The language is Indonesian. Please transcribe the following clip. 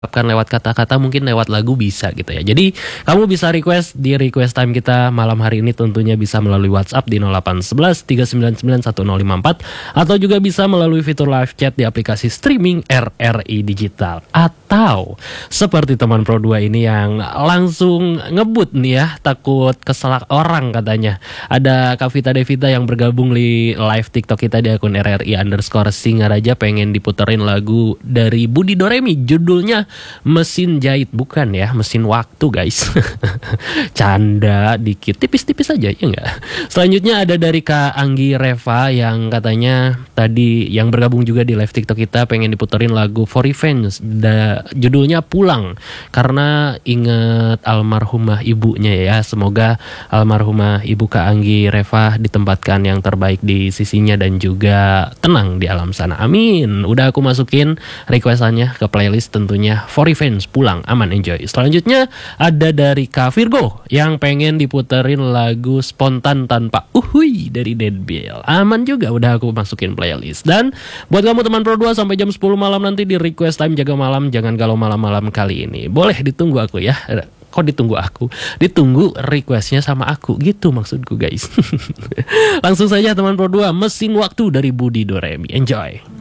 Kan lewat kata-kata, mungkin lewat lagu bisa gitu ya. Jadi kamu bisa request di request time kita malam hari ini, tentunya bisa melalui WhatsApp di 0811 399 1054 atau juga bisa melalui fitur live chat di aplikasi streaming RRI Digital. Atau seperti teman Pro 2 ini yang langsung ngebut nih ya, takut keselak orang katanya. Ada Kak Vita Devita yang bergabung di live TikTok kita di akun RRI_Singaraja, pengen diputerin lagu dari Budi Doremi, judulnya Mesin Jahit. Bukan ya, mesin waktu guys. Canda dikit, tipis-tipis aja ya enggak. Selanjutnya ada dari Kak Anggi Reva yang katanya tadi yang bergabung juga di live TikTok kita, pengen diputerin lagu For Revenge, judulnya Pulang, karena inget almarhumah ibunya ya. Semoga almarhumah ibu Kak Anggi Reva ditempatkan yang terbaik di sisinya dan juga tenang di alam sana. Amin. Udah aku masukin requestannya ke playlist tentunya. For Revenge, Pulang, aman, enjoy. Selanjutnya ada dari Kak Virgo yang pengen diputerin lagu Spontan Tanpa Uhui dari Deadbill. Aman juga, udah aku masukin playlist. Dan buat kamu teman Pro 2 sampai jam 10 malam nanti di request time jaga malam, jangan galau malam-malam kali ini. Boleh ditunggu aku ya. Kok ditunggu aku? Ditunggu requestnya sama aku, gitu maksudku guys. Langsung saja teman Pro 2, Mesin Waktu dari Budi Doremi. Enjoy.